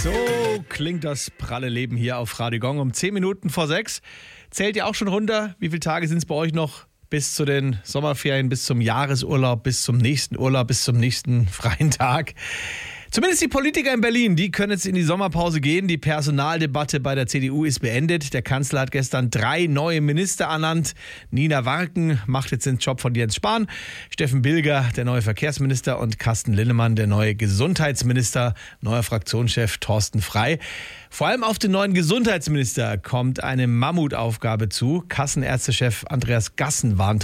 So klingt das pralle Leben hier auf Radio Gong um 10 Minuten vor 6. Zählt ihr auch schon runter? Wie viele Tage sind es bei euch noch bis zu den Sommerferien, bis zum Jahresurlaub, bis zum nächsten Urlaub, bis zum nächsten freien Tag? Zumindest die Politiker in Berlin, die können jetzt in die Sommerpause gehen. Die Personaldebatte bei der CDU ist beendet. Der Kanzler hat gestern 3 neue Minister ernannt. Nina Warken macht jetzt den Job von Jens Spahn. Steffen Bilger, der neue Verkehrsminister, und Carsten Linnemann, der neue Gesundheitsminister. Neuer Fraktionschef Thorsten Frey. Vor allem auf den neuen Gesundheitsminister kommt eine Mammutaufgabe zu. Kassenärztechef Andreas Gassen warnt